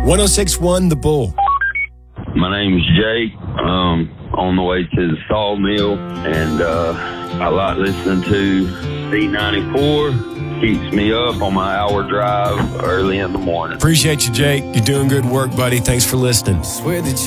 1061 The Bull. My name's Jake. On the way to the sawmill, and I like listening to C94. Keeps me up on my hour drive early in the morning. Appreciate you, Jake. You're doing good work, buddy. Thanks for listening.